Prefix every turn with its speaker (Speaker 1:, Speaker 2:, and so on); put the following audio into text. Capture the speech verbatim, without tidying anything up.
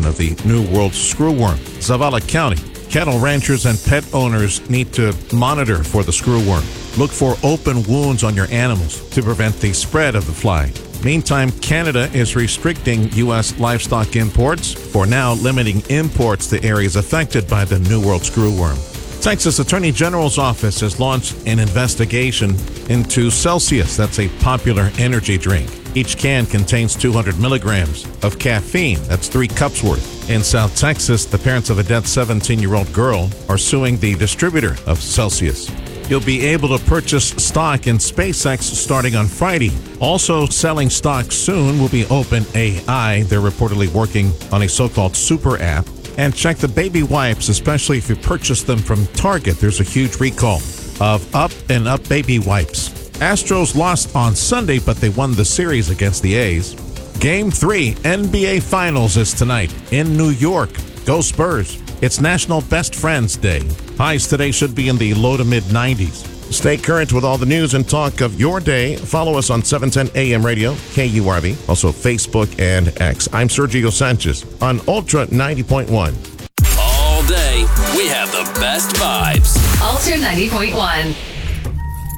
Speaker 1: invasion of the New World screwworm. Zavala County. Cattle ranchers and pet owners need to monitor for the screwworm. Look for open wounds on your animals to prevent the spread of the fly. Meantime, Canada is restricting U S livestock imports, for now limiting imports to areas affected by the New World screwworm. Texas Attorney General's office has launched an investigation into Celsius. That's a popular energy drink. Each can contains two hundred milligrams of caffeine. That's three cups worth. In South Texas, the parents of a dead seventeen-year-old girl are suing the distributor of Celsius. You'll be able to purchase stock in SpaceX starting on Friday. Also selling stock soon will be OpenAI. They're reportedly working on a so-called super app. And check the baby wipes, especially if you purchase them from Target. There's a huge recall of Up and Up baby wipes. Astros lost on Sunday, but they won the series against the A's. Game three, N B A Finals is tonight in New York. Go Spurs. It's National Best Friends Day. Highs today should be in the low to mid nineties. Stay current with all the news and talk of your day. Follow us on seven ten A M Radio, K U R V, also Facebook and X. I'm Sergio Sanchez on Ultra ninety point one.
Speaker 2: All day, we have the best vibes.
Speaker 3: Ultra ninety point one.